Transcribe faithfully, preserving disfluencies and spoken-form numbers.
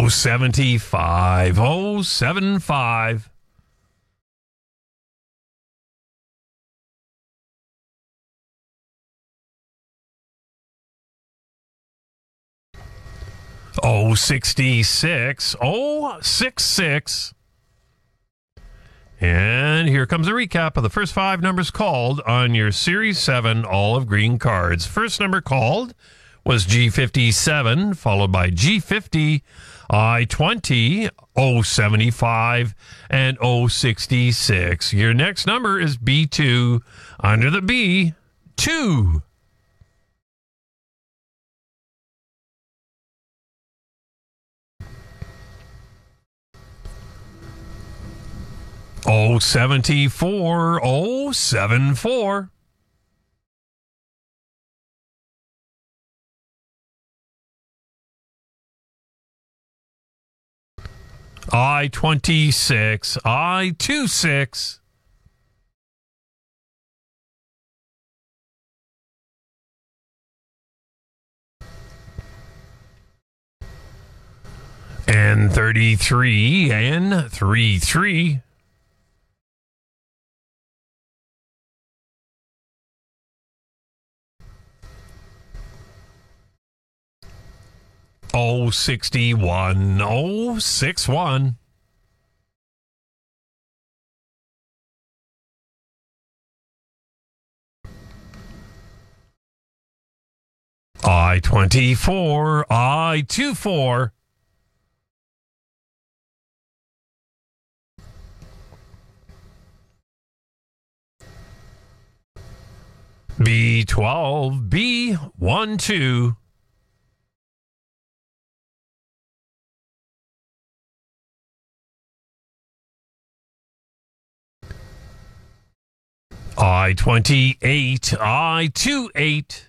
Oh, seventy-five. Oh, seven five. Oh, sixty-six. Oh, six six. And here comes a recap of the first five numbers called on your Series seven Olive Green cards. First number called was G fifty-seven, followed by G fifty, I twenty, O seventy-five, and O sixty-six. Your next number is B two, under the B, two. Oh, seventy-four. Oh, seven four. I twenty-six. I twenty-six. And thirty-three and thirty-three. Oh, sixty-one. Oh, sixty-one. I twenty-four. I twenty-four. B twelve. B twelve. I twenty-eight. I twenty-eight.